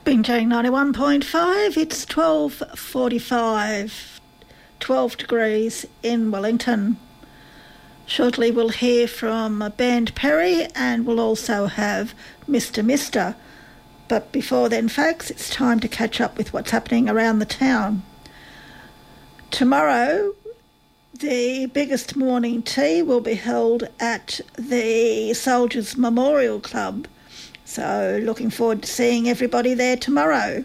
Binjang 91.5, it's 12:45, 12 degrees in Wellington. Shortly we'll hear from Band Perry and we'll also have Mr. Mister. But before then, folks, it's time to catch up with what's happening around the town. Tomorrow, the biggest morning tea will be held at the Soldiers Memorial Club. So looking forward to seeing everybody there tomorrow.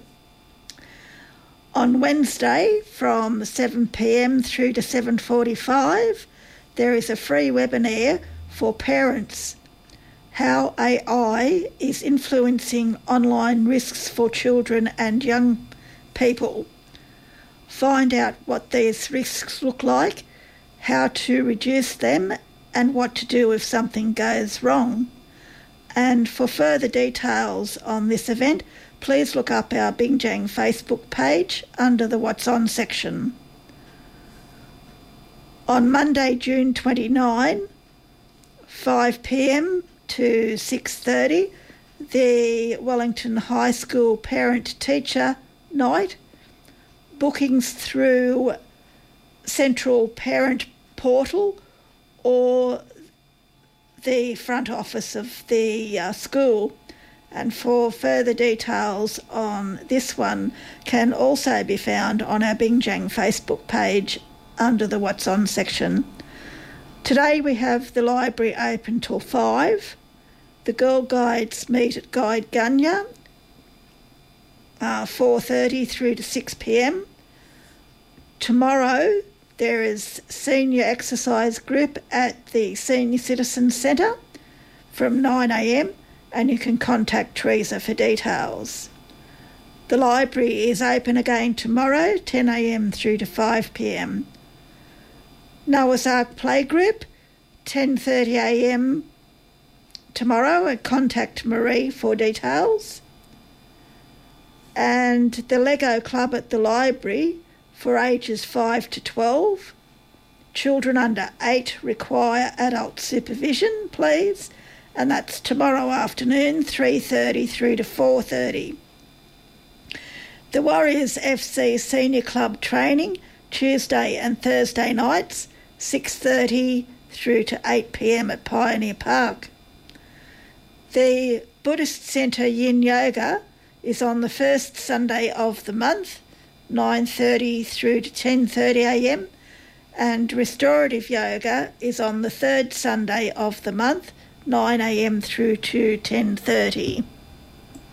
On Wednesday from 7 p.m. through to 7:45, there is a free webinar for parents. How AI is influencing online risks for children and young people. Find out what these risks look like, how to reduce them, and what to do if something goes wrong. And for further details on this event, please look up our Binjang Facebook page under the What's On section. On Monday, June 29, 5 p.m. to 6:30, the Wellington High School Parent-Teacher Night. Bookings through Central Parent Portal or the front office of the school. And for further details on this one can also be found on our Binjang Facebook page under the What's On section. Today we have the library open till 5. The Girl Guides meet at Guide Gunya, 4:30 through to 6 p.m. Tomorrow there is senior exercise group at the Senior Citizen Centre from 9 a.m. and you can contact Teresa for details. The library is open again tomorrow, 10 a.m. through to 5 p.m. Noah's Ark Playgroup, 10:30 a.m. tomorrow, and contact Marie for details. And the Lego Club at the library for ages 5 to 12. Children under 8 require adult supervision, please. And that's tomorrow afternoon, 3:30 through to 4:30. The Warriors FC Senior Club training, Tuesday and Thursday nights, 6:30 through to 8 p.m. at Pioneer Park. The Buddhist Centre Yin Yoga is on the first Sunday of the month, 9:30 through to 10:30 a.m. and Restorative Yoga is on the third Sunday of the month, 9 a.m. through to 10:30.